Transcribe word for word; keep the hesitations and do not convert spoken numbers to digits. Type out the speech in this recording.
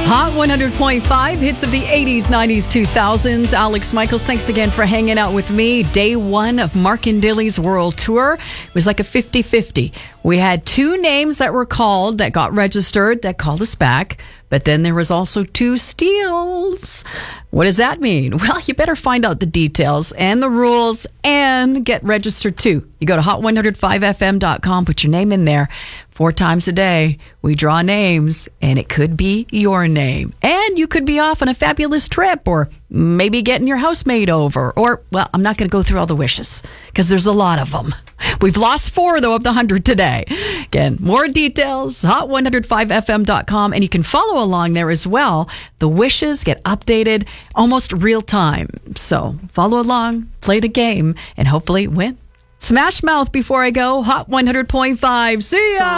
Hot one hundred point five, hits of the eighties, nineties, two thousands. Alex Michaels, thanks again for hanging out with me. Day one of Mark and Dilly's World Tour. It was like a fifty-fifty. We had two names that were called, that got registered, that called us back. But then there was also two steals. What does that mean? Well, you better find out the details and the rules and get registered too. You go to hot one oh five f m dot com, put your name in there. Four times a day, we draw names, and it could be your name. And you could be off on a fabulous trip, or maybe getting your housemate over. Or, well, I'm not going to go through all the wishes, because there's a lot of them. We've lost four, though, of the one hundred today. Again, more details, hot one oh five f m dot com, and you can follow along there as well. The wishes get updated almost real time. So follow along, play the game, and hopefully win. Smash Mouth before I go. Hot one hundred point five. See ya!